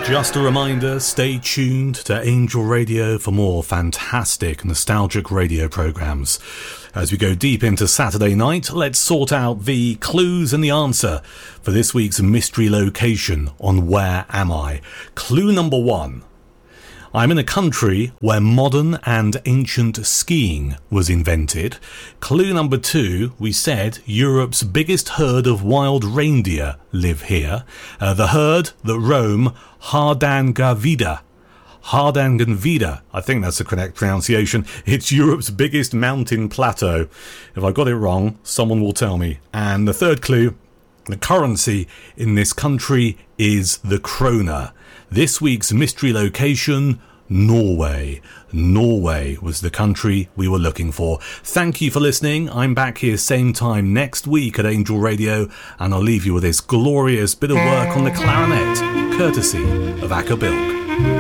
Just a reminder, stay tuned to Angel Radio for more fantastic nostalgic radio programmes. As we go deep into Saturday night, let's sort out the clues and the answer for this week's mystery location on Where Am I? Clue number 1. I'm in a country where modern and ancient skiing was invented. Clue number 2, we said Europe's biggest herd of wild reindeer live here. The herd that roam Hardangervidda. Hardangervidda, I think that's the correct pronunciation. It's Europe's biggest mountain plateau. If I got it wrong, someone will tell me. And the third clue, the currency in this country is the krona. This week's mystery location, Norway. Norway was the country we were looking for. Thank you for listening. I'm back here same time next week at Angel Radio, and I'll leave you with this glorious bit of work on the clarinet, courtesy of Acker Bilk.